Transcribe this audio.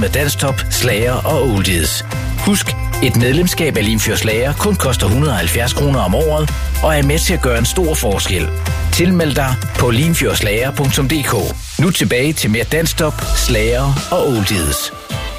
med Danstop, Slager og Oldies. Husk, et medlemskab af Limfjord Slager kun koster 170 kroner om året og er med til at gøre en stor forskel. Tilmeld dig på limfjordslager.dk. Nu tilbage til mere Danstop, Slager og Oldies.